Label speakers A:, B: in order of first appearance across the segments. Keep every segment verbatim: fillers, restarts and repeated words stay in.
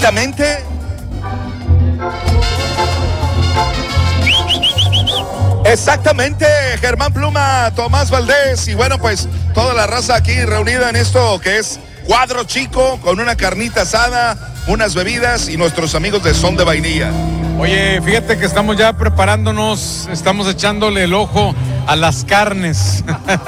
A: Exactamente. Exactamente, Germán Pluma, Tomás Valdés y bueno, pues toda la raza aquí reunida en esto que es Cuadro Chico, con una carnita asada, unas bebidas y nuestros amigos de Son de Vainilla.
B: Oye, fíjate que estamos ya preparándonos, estamos echándole el ojo a las carnes.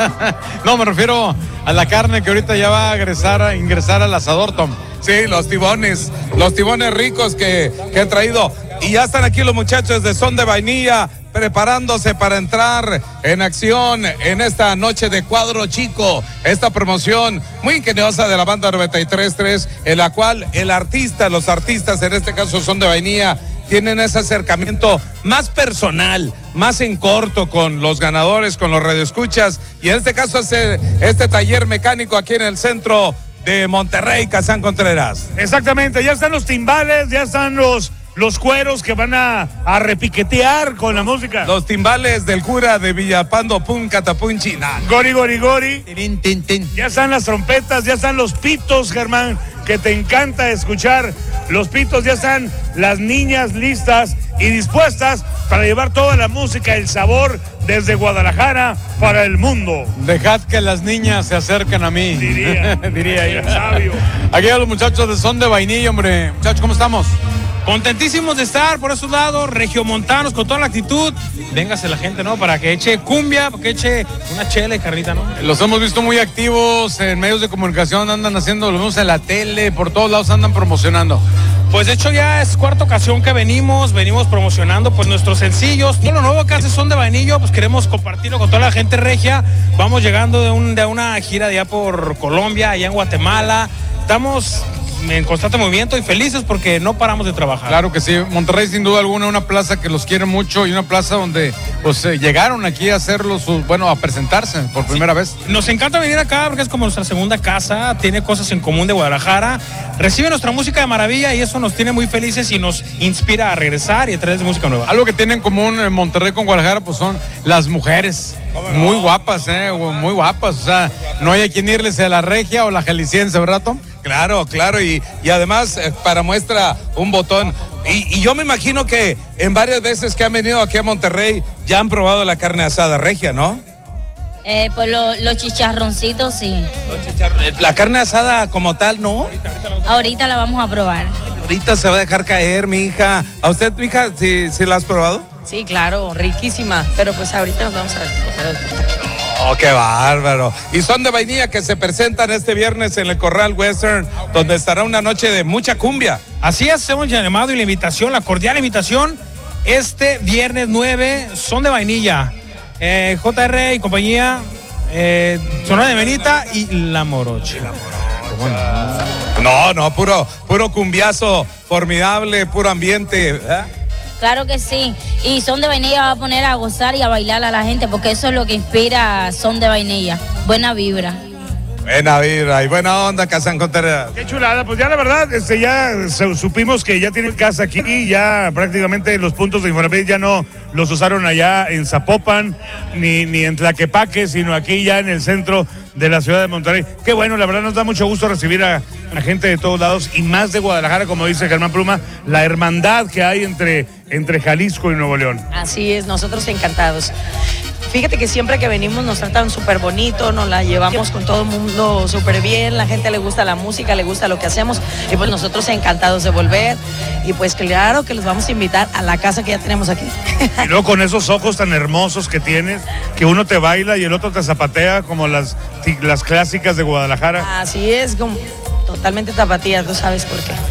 B: No, me refiero a la carne que ahorita ya va a ingresar, a ingresar al asador, Tom.
C: Sí, los tibones, los tibones ricos que, que han traído. Y ya están aquí los muchachos de Son de Vainilla preparándose para entrar en acción en esta noche de Cuadro Chico, esta promoción muy ingeniosa de la banda noventa y tres punto tres, en la cual el artista, los artistas, en este caso Son de Vainilla, tienen ese acercamiento más personal, más en corto con los ganadores, con los radioescuchas, y en este caso este, este taller mecánico aquí en el centro de Monterrey, Kazán Contreras.
D: Exactamente, ya están los timbales, ya están los... los cueros que van a, a repiquetear con la música.
C: Los timbales del cura de Villapando, pum, catapum, china.
D: Gori, gori, gori.
C: Tin, tin, tin.
D: Ya están las trompetas, ya están los pitos, Germán, que te encanta escuchar. Los pitos, ya están las niñas listas y dispuestas para llevar toda la música, el sabor, desde Guadalajara para el mundo.
B: Dejad que las niñas se acerquen a mí.
D: Diría, diría yo, sabio.
B: Aquí a los muchachos de Son de Vainilla, hombre. Muchachos, ¿cómo estamos?
E: Contentísimos de estar por esos lados, regiomontanos, con toda la actitud. Véngase la gente, ¿no? Para que eche cumbia, para que eche una chela y carnita, ¿no?
B: Los hemos visto muy activos en medios de comunicación, andan haciendo, lo vemos en la tele, por todos lados andan promocionando.
E: Pues de hecho ya es cuarta ocasión que venimos, venimos promocionando pues nuestros sencillos. Todo lo nuevo que hace Son de Vainilla, pues queremos compartirlo con toda la gente regia. Vamos llegando de, un, de una gira de allá por Colombia, allá en Guatemala. Estamos en constante movimiento y felices porque no paramos de trabajar.
B: Claro que sí, Monterrey sin duda alguna una plaza que los quiere mucho y una plaza donde pues eh, llegaron aquí a hacerlo, su, bueno, a presentarse por primera sí. vez.
E: Nos encanta venir acá porque es como nuestra segunda casa, tiene cosas en común de Guadalajara, recibe nuestra música de maravilla y eso nos tiene muy felices y nos inspira a regresar y a traer música nueva.
B: Algo que tiene en común en Monterrey con Guadalajara pues son las mujeres. Muy guapas, eh, muy guapas, o sea, no hay a quien irles a la regia o la jalisciense, ¿verdad, Tom?
C: Claro, claro, y, y además eh, para muestra un botón. Y, y yo me imagino que en varias veces que han venido aquí a Monterrey ya han probado la carne asada regia, ¿no?
F: Eh, pues lo, los chicharroncitos, sí.
C: Los chicharr- la carne asada como tal, ¿no?
F: Ahorita la vamos a probar.
C: Ahorita se va a dejar caer, mi hija. ¿A usted, mi hija, sí, sí la has probado?
G: Sí, claro, riquísima, pero pues ahorita nos vamos a despertar.
C: Oh, qué bárbaro. Y Son de Vainilla que se presentan este viernes en el Corral Western, donde estará una noche de mucha cumbia.
E: Así es, hacemos el llamado y la invitación, la cordial invitación, este viernes nueve, Son de Vainilla, eh, J R y compañía, eh, Sonora de Benita y La Morocha. La Morocha.
C: No, no, puro, puro cumbiazo formidable, puro ambiente, ¿eh?
F: Claro que sí. Y Son de Vainilla va a poner a gozar y a bailar a la gente porque eso es lo que inspira a Son de Vainilla. Buena vibra.
C: Buena vibra y buena onda, Kazán Contreras.
D: Qué chulada, pues ya la verdad, este, ya supimos que ya tienen casa aquí y ya prácticamente los puntos de Infonavit ya no los usaron allá en Zapopan ni, ni en Tlaquepaque, sino aquí ya en el centro de la ciudad de Monterrey. Qué bueno, la verdad nos da mucho gusto recibir a, a gente de todos lados y más de Guadalajara, como dice Germán Pluma, la hermandad que hay entre, entre Jalisco y Nuevo León.
G: Así es, nosotros encantados. Fíjate que siempre que venimos nos tratan súper bonito, nos la llevamos con todo el mundo súper bien, la gente le gusta la música, le gusta lo que hacemos y pues nosotros encantados de volver y pues claro que los vamos a invitar a la casa que ya tenemos aquí.
D: Y luego con esos ojos tan hermosos que tienes, que uno te baila y el otro te zapatea como las, las clásicas de Guadalajara.
G: Así es, como totalmente tapatía, tú sabes por qué.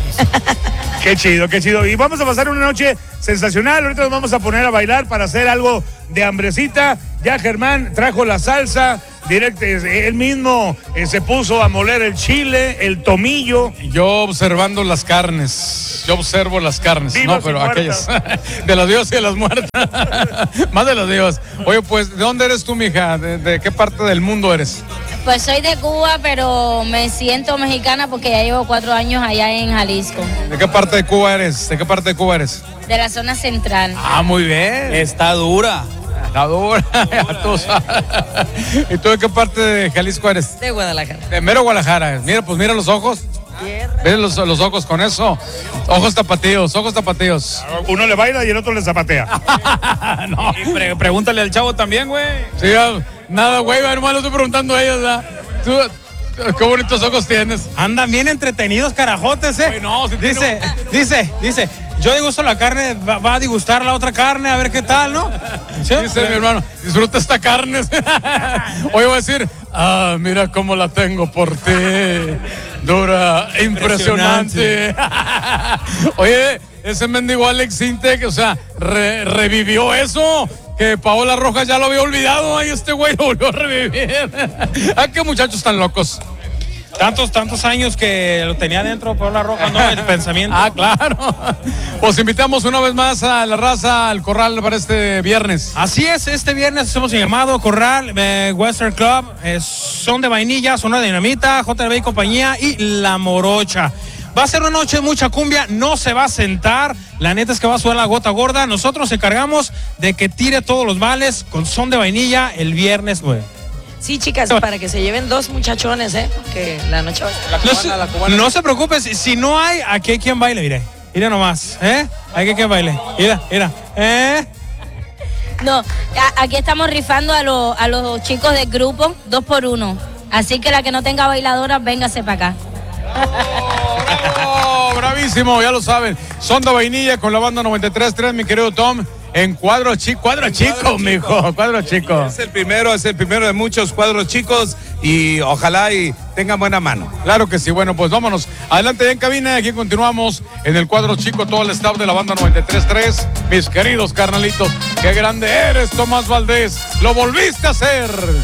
D: Qué chido, qué chido. Y vamos a pasar una noche sensacional. Ahorita nos vamos a poner a bailar para hacer algo de hambrecita. Ya Germán trajo la salsa. Directo, él mismo eh, se puso a moler el chile, el tomillo.
B: Yo observando las carnes. Yo observo las carnes.
D: Vivas
B: no, pero
D: y
B: aquellas. De los vivos y de las muertas. Más de los vivos. Oye, pues, ¿de dónde eres tú, mija? ¿De, de qué parte del mundo eres?
F: Pues soy de Cuba, pero me siento mexicana porque ya llevo cuatro años allá en Jalisco.
B: ¿De qué parte de Cuba eres? ¿De qué parte de Cuba eres?
F: De la zona central.
B: Ah, muy bien.
C: Está dura.
B: Está dura. Tú sabes. ¿Y tú de qué parte de Jalisco eres?
G: De Guadalajara.
B: De mero Guadalajara. Mira, pues mira los ojos. ¿Ves los, los ojos con eso? Ojos tapatíos, ojos tapatíos.
D: Uno le baila y el otro le zapatea.
B: No.
E: Y pre- pregúntale al chavo también, güey.
B: Sí, ya, nada, güey, hermano, estoy preguntando a ellos, ¿verdad? Tú, qué bonitos ojos tienes.
E: Andan bien entretenidos, carajotes, ¿eh?
B: Güey, no, si
E: dice, dice, dice, yo degusto la carne, va, va a degustar la otra carne, a ver qué tal, ¿no? ¿Sí?
B: Dice mi hermano, disfruta esta carne. Hoy voy a decir, ah, mira cómo la tengo por ti. Dura, impresionante. Oye, ese mendigo Alex Sintek, o sea, re- revivió eso. Que Paola Rojas ya lo había olvidado. Ay, este güey lo volvió a revivir. Ah, qué muchachos tan locos.
E: Tantos, tantos años que lo tenía dentro por la roja, ¿no? El pensamiento.
B: Ah, claro. Pues invitamos una vez más a la raza al corral para este viernes.
E: Así es, este viernes hacemos el llamado Corral, eh, Western Club, eh, Son de Vainilla, Zona de Dinamita, J L B y compañía y La Morocha. Va a ser una noche de mucha cumbia, no se va a sentar, la neta es que va a subir la gota gorda. Nosotros nos encargamos de que tire todos los vales con Son de Vainilla el viernes nueve.
G: Sí, chicas, para que se lleven dos muchachones, ¿eh? Que la noche va a estar.
E: No, se, no se preocupe, si, si no hay, aquí hay quien baile, mire. Mira nomás, ¿eh? Aquí hay quien baile. Mira, mira, ¿eh?
F: No, a- aquí estamos rifando a, los a los chicos del grupo, dos por uno. Así que la que no tenga bailadora, véngase para acá.
B: ¡Bravo! Bravísimo, ya lo saben. Son de Vainilla con la banda noventa y tres punto tres, mi querido Tom. En cuadro chico, cuadro chico,
C: cuadro
B: mijo, cuadro chico.
C: Es el primero, es el primero de muchos cuadros chicos y ojalá y tengan buena mano.
B: Claro que sí, bueno, pues vámonos. Adelante ya en cabina, aquí continuamos en el cuadro chico, todo el staff de la banda noventa y tres punto tres. Mis queridos carnalitos, qué grande eres, Tomás Valdés. Lo volviste a hacer.